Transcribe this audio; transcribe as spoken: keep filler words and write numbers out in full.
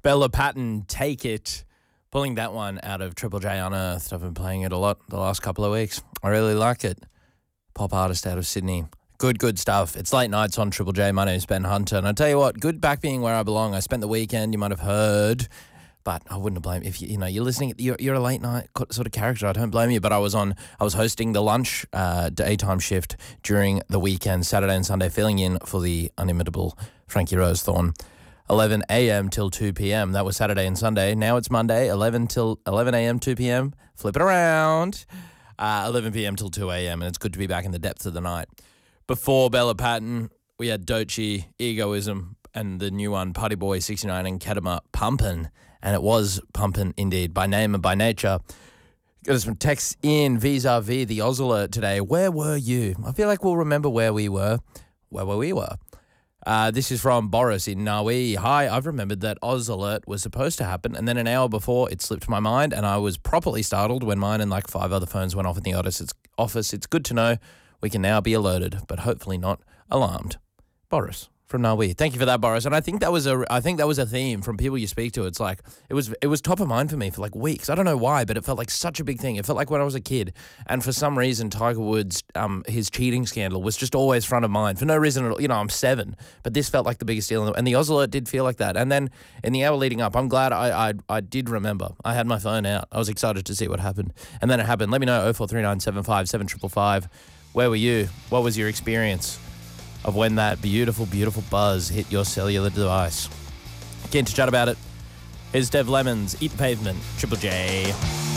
Bella Patton, Take It. Pulling that one out of Triple J Unearthed. I've been playing it a lot the last couple of weeks. I really like it. Pop artist out of Sydney. Good, good stuff. It's late nights on Triple J. My name's Ben Hunter. And I tell you what, good back being where I belong. I spent the weekend, you might have heard, but I wouldn't blame if you, you know, you're listening, you're, you're a late night sort of character. I don't blame you, but I was on, I was hosting the lunch uh, daytime shift during the weekend, Saturday and Sunday, filling in for the inimitable Frankie Rose Thorne. eleven a.m. till two p.m. That was Saturday and Sunday. Now it's Monday, eleven till eleven a.m., two p.m. Flip it around. Uh, eleven p.m. till two a.m. And it's good to be back in the depths of the night. Before Bella Patton, we had Doechii, Egoism, and the new one, Party Boy sixty-nine and Kedema, Pumpin'. And it was pumpin' indeed, by name and by nature. Got some texts in vis-a-vis the Oz Alert today. Where were you? I feel like we'll remember where we were. Where were we were? Uh, this is from Boris in Nawi. Hi, I've remembered that Oz Alert was supposed to happen, and then an hour before it slipped my mind, and I was properly startled when mine and like five other phones went off in the office. It's, office. It's good to know we can now be alerted, but hopefully not alarmed. Boris from Nawi. Thank you for that, Boris. And I think that was a I think that was a theme from people you speak to. It's like it was it was top of mind for me for like weeks. I don't know why, but it felt like such a big thing. It felt like when I was a kid, and for some reason, Tiger Woods, um, his cheating scandal was just always front of mind for no reason at all. You know, I'm seven, but this felt like the biggest deal, and the Oz Alert did feel like that. And then in the hour leading up, I'm glad I I I did remember. I had my phone out. I was excited to see what happened, and then it happened. Let me know oh four three nine seven five seven five five. Where were you? What was your experience of when that beautiful, beautiful buzz hit your cellular device? Keen to chat about it. Here's Dev Lemons, Eat the Pavement, Triple J.